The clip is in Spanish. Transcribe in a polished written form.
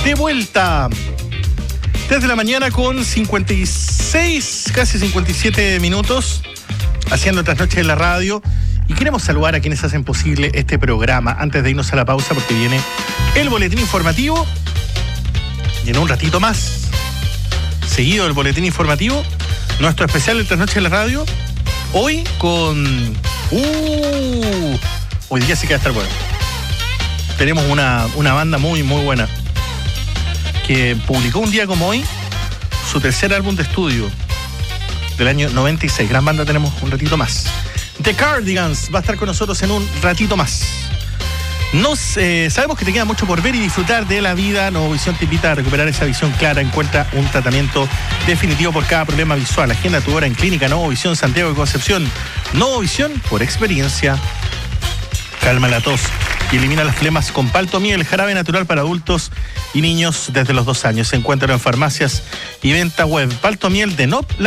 De vuelta. 3 de la mañana con 56, casi 57 minutos, haciendo Trasnoche en la radio. Y queremos saludar a quienes hacen posible este programa antes de irnos a la pausa, porque viene el boletín informativo. Y en un ratito más, seguido del boletín informativo, nuestro especial de Trasnoche en la radio. Hoy con... hoy día sí que va a estar bueno. Tenemos una banda muy, muy buena que publicó un día como hoy su tercer álbum de estudio del año 96. Gran banda, tenemos un ratito más. The Cardigans va a estar con nosotros en un ratito más. Sabemos que te queda mucho por ver y disfrutar de la vida. Novovisión te invita a recuperar esa visión clara. Encuentra un tratamiento definitivo por cada problema visual. Agenda tu hora en Clínica Novovisión Santiago de Concepción. Novovisión por experiencia. Calma la tos y elimina las flemas con Paltomiel, jarabe natural para adultos y niños desde los 2 años. Encuéntralo en farmacias y venta web. Paltomiel de NOP.